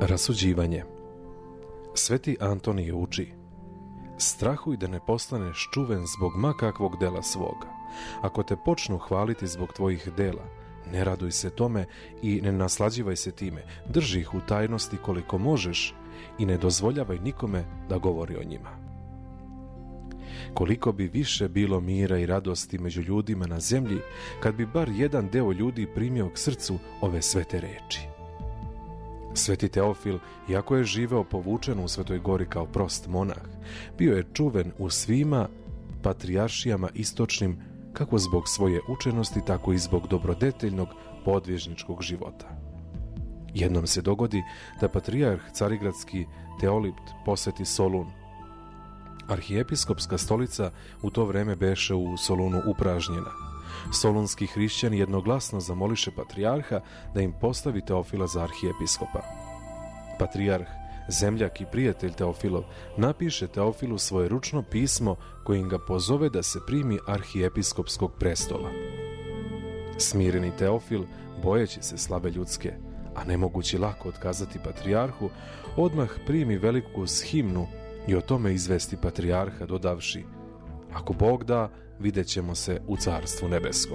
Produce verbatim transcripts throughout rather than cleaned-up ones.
Rasuđivanje. Sveti Antonije uči: strahuj da ne postaneš čuven zbog ma kakvog dela svoga. Ako te počnu hvaliti zbog tvojih dela, ne raduj se tome i ne naslađivaj se time. Drži ih u tajnosti koliko možeš i ne dozvoljavaj nikome da govori o njima. Koliko bi više bilo mira i radosti među ljudima na zemlji kad bi bar jedan deo ljudi primio k srcu ove svete reči. Sveti Teofil, iako je živeo povučen u Svetoj Gori kao prost monah, bio je čuven u svima patrijaršijama istočnim, kako zbog svoje učenosti, tako i zbog dobrodeteljnog podvježničkog života. Jednom se dogodi da patrijarh carigradski Teolipt poseti Solun. Arhijepiskopska stolica u to vreme beše u Solunu upražnjena. Solunski hrišćani jednoglasno zamoliše patrijarha da im postavi Teofila za arhijepiskopa. Patrijarh, zemljak i prijatelj Teofilov, napiše Teofilu svoje ručno pismo kojim ga pozove da se primi arhijepiskopskog prestola. Smireni Teofil, bojeći se slave ljudske, a ne mogući lako otkazati patrijarhu, odmah primi veliku shimnu i o tome izvesti patrijarha, dodavši: ako Bog da, vidjet ćemo se u Carstvu nebeskom.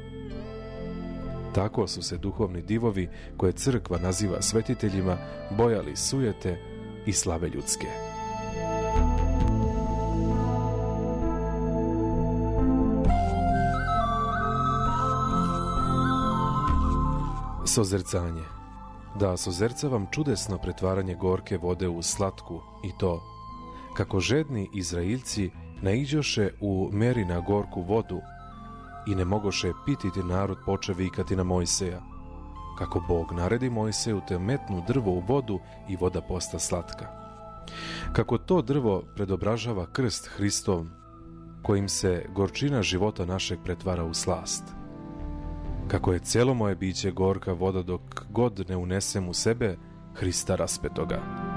Tako su se duhovni divovi, koje crkva naziva svetiteljima, bojali sujete i slave ljudske. Sozercanje. Da sozercavam čudesno pretvaranje gorke vode u slatku, i to kako žedni Izrailci naiđoše u meri na gorku vodu i ne mogoše pititi, narod poče vikati na Mojseja. Kako Bog naredi Mojseju te metnu drvo u vodu i voda posta slatka. Kako to drvo predobražava krst Hristov, kojim se gorčina života našeg pretvara u slast. Kako je cijelo moje biće gorka voda dok god ne unesem u sebe Hrista raspetoga.